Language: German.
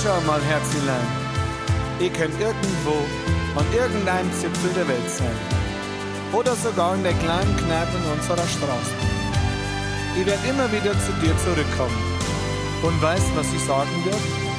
schau mal, Herzilein, ich könnte irgendwo an irgendeinem Zipfel der Welt sein. Oder sogar in der kleinen Kneipe in unserer Straße. Ich werde immer wieder zu dir zurückkommen. Und weißt, was ich sagen wird?